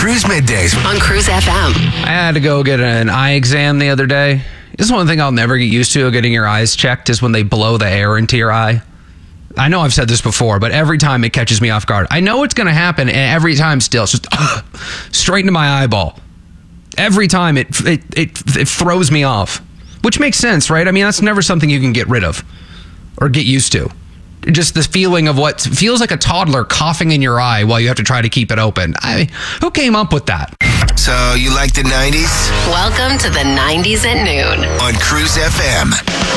Cruise Middays on Cruise FM. I had to go get an eye exam the other day. This is one thing I'll never get used to, getting your eyes checked, is when they blow the air into your eye. I know I've said this before, but every time it catches me off guard. I know it's going to happen, and every time still, it's just straight into my eyeball. Every time it throws me off, which makes sense, right? I mean, that's never something you can get rid of or get used to. Just the feeling of what feels like a toddler coughing in your eye while you have to try to keep it open. Who came up with that? So, you like the 90s? Welcome to the 90s at noon On Cruise FM.